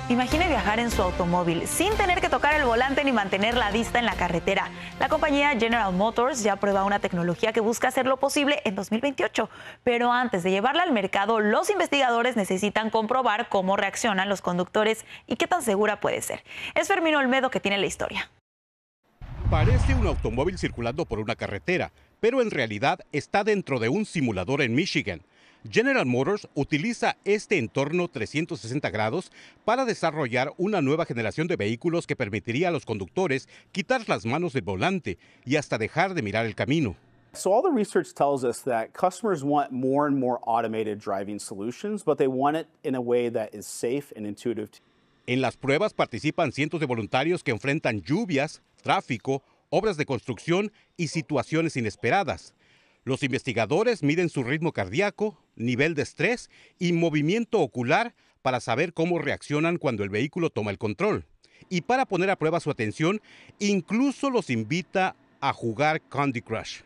Imagine viajar en su automóvil sin tener que tocar el volante ni mantener la vista en la carretera. La compañía General Motors ya prueba una tecnología que busca hacer lo posible en 2028. Pero antes de llevarla al mercado, los investigadores necesitan comprobar cómo reaccionan los conductores y qué tan segura puede ser. Es Fermín Olmedo que tiene la historia. Parece un automóvil circulando por una carretera, pero en realidad está dentro de un simulador en Michigan. General Motors utiliza este entorno 360 grados para desarrollar una nueva generación de vehículos que permitiría a los conductores quitar las manos del volante y hasta dejar de mirar el camino. So all the research tells us that customers want more and more automated driving solutions, but they want it in a way that is safe and intuitive. En las pruebas participan cientos de voluntarios que enfrentan lluvias, tráfico, obras de construcción y situaciones inesperadas. Los investigadores miden su ritmo cardíaco, nivel de estrés y movimiento ocular para saber cómo reaccionan cuando el vehículo toma el control. Y para poner a prueba su atención, incluso los invita a jugar Candy Crush.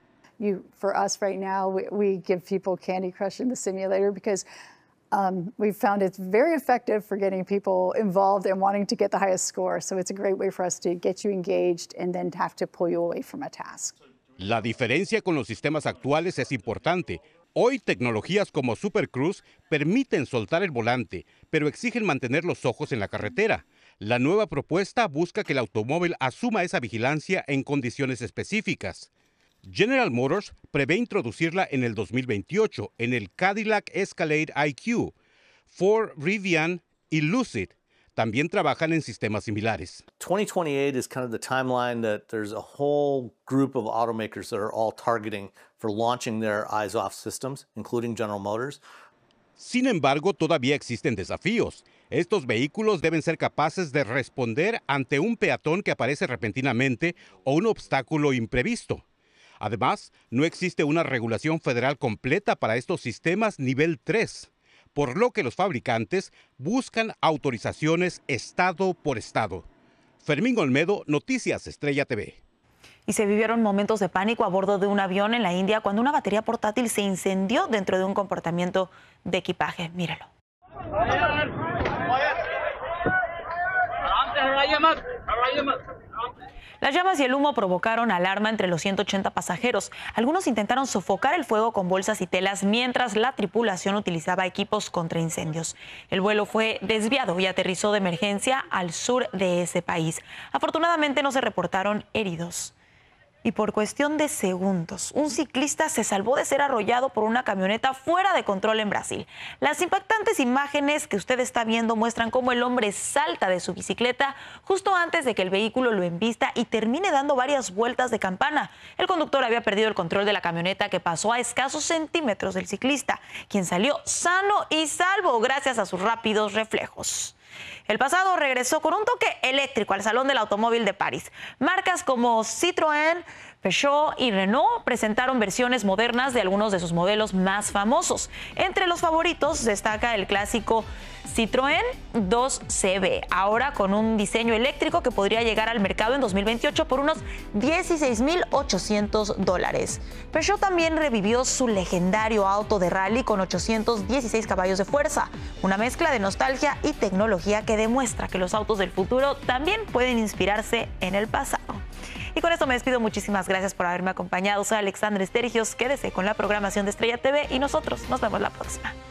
For us right now, we give people Candy Crush in the simulator because we've found it's very effective for getting people involved and wanting to get the highest score. So it's a great way for us to get you engaged and then have to pull you away from a task. La diferencia con los sistemas actuales es importante. Hoy tecnologías como Super Cruise permiten soltar el volante, pero exigen mantener los ojos en la carretera. La nueva propuesta busca que el automóvil asuma esa vigilancia en condiciones específicas. General Motors prevé introducirla en el 2028 en el Cadillac Escalade IQ, Ford Rivian y Lucid. También trabajan en sistemas similares. 2028 is kind of the timeline that there's a whole group of automakers that are all targeting for launching their eyes-off systems, including General Motors. Sin embargo, todavía existen desafíos. Estos vehículos deben ser capaces de responder ante un peatón que aparece repentinamente o un obstáculo imprevisto. Además, no existe una regulación federal completa para estos sistemas nivel 3. Por lo que los fabricantes buscan autorizaciones estado por estado. Fermín Olmedo, Noticias Estrella TV. Y se vivieron momentos de pánico a bordo de un avión en la India cuando una batería portátil se incendió dentro de un compartimiento de equipaje. Míralo. Las llamas y el humo provocaron alarma entre los 180 pasajeros. Algunos intentaron sofocar el fuego con bolsas y telas mientras la tripulación utilizaba equipos contra incendios. El vuelo fue desviado y aterrizó de emergencia al sur de ese país. Afortunadamente no se reportaron heridos. Y por cuestión de segundos, un ciclista se salvó de ser arrollado por una camioneta fuera de control en Brasil. Las impactantes imágenes que usted está viendo muestran cómo el hombre salta de su bicicleta justo antes de que el vehículo lo embista y termine dando varias vueltas de campana. El conductor había perdido el control de la camioneta que pasó a escasos centímetros del ciclista, quien salió sano y salvo gracias a sus rápidos reflejos. El pasado regresó con un toque eléctrico al Salón del Automóvil de París. Marcas como Citroën, Peugeot y Renault presentaron versiones modernas de algunos de sus modelos más famosos. Entre los favoritos destaca el clásico Citroën 2CV, ahora con un diseño eléctrico que podría llegar al mercado en 2028 por unos $16,800. Peugeot también revivió su legendario auto de rally con 816 caballos de fuerza, una mezcla de nostalgia y tecnología que demuestra que los autos del futuro también pueden inspirarse en el pasado. Y con esto me despido. Muchísimas gracias por haberme acompañado. Soy Alexandra Estergios. Quédese con la programación de Estrella TV y nosotros nos vemos la próxima.